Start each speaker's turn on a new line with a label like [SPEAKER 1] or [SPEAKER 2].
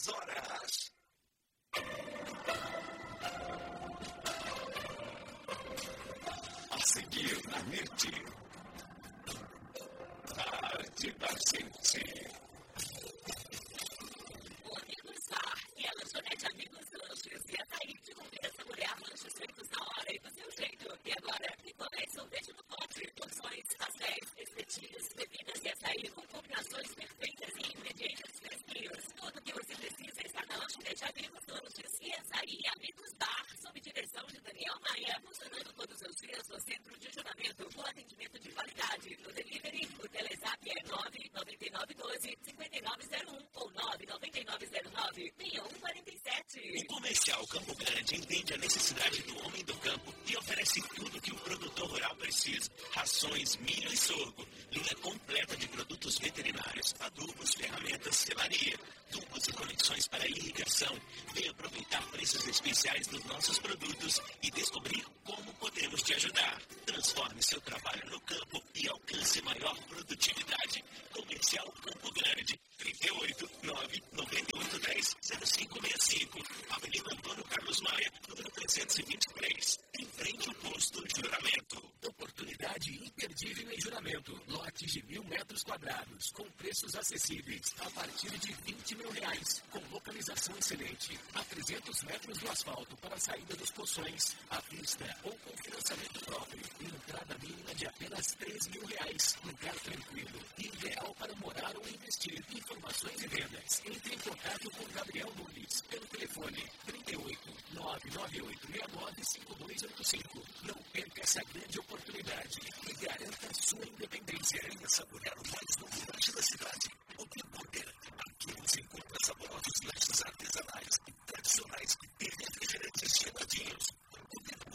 [SPEAKER 1] horas. A seguir na NET. Arte da Gente.
[SPEAKER 2] O Amigos Bar e a lanchonete Amigos Lanches e açaí de comer, saborear lanches feitos na hora e do seu jeito. E agora, picolé e sorvete no pote, porções, pastéis, espetinhos, bebidas e açaí com combinações perfeitas e ingredientes fresquinhos. Tudo que você precisa está na lanchonete Amigos Lanches e açaí Amigos Bar, sob direção de Daniel Maia, funcionando todos os dias no centro de juramento, com atendimento de qualidade. No delivery, o Telezap é 99912-5901 ou 99909-6147.
[SPEAKER 3] O Comercial Campo Grande entende a necessidade do homem do campo e oferece tudo que o produtor rural precisa: rações, milho e sorgo, linha completa de produtos veterinários, adubos, ferramentas, selaria, tubos e conexões para irrigação. Venha aproveitar preços especiais dos nossos produtos e descobrir como podemos te ajudar. Transforme seu trabalho no campo e alcance maior produtividade. Comercial Campo Grande, 38 99810 0565, Avenida Antônio Carlos Maia, número 323, em frente ao posto Juramento.
[SPEAKER 4] Oportunidade imperdível em Juramento. Lotes de 1.000 metros quadrados, com preços acessíveis, a partir de R$20 mil, com localização excelente, a 300 metros do asfalto para a saída dos poções, à vista ou com financiamento próprio, e entrada mínima de apenas R$3 mil. Lugar tranquilo, ideal para morar ou investir. Informações e vendas. Entre